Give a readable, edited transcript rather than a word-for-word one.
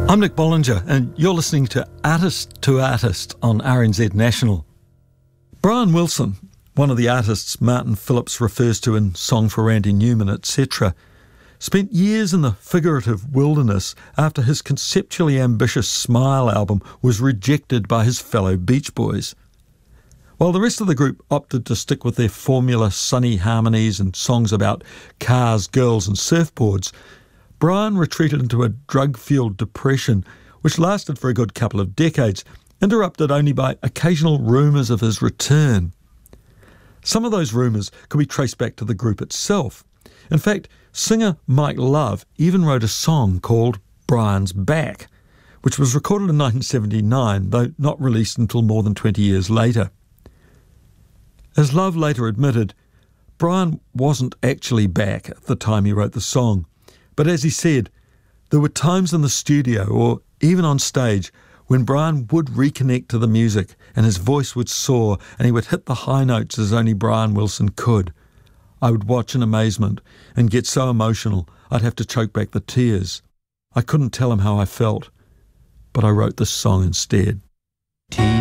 I'm Nick Bollinger, and you're listening to Artist on RNZ National. Brian Wilson, one of the artists Martin Phillips refers to in Song for Randy Newman, etc., spent years in the figurative wilderness after his conceptually ambitious Smile album was rejected by his fellow Beach Boys. While the rest of the group opted to stick with their formula sunny harmonies and songs about cars, girls and surfboards, Brian retreated into a drug-fueled depression which lasted for a good couple of decades, interrupted only by occasional rumours of his return. Some of those rumours could be traced back to the group itself. In fact, singer Mike Love even wrote a song called Brian's Back, which was recorded in 1979, though not released until more than 20 years later. As Love later admitted, Brian wasn't actually back at the time he wrote the song. But as he said, there were times in the studio or even on stage when Brian would reconnect to the music and his voice would soar and he would hit the high notes as only Brian Wilson could. I would watch in amazement and get so emotional I'd have to choke back the tears. I couldn't tell him how I felt, but I wrote this song instead.